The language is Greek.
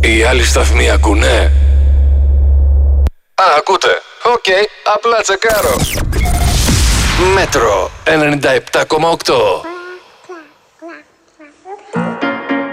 Οι άλλοι σταθμοί ακούνε? Ακούτε. Οκ, απλά τσεκάρω. Μέτρο 97,8.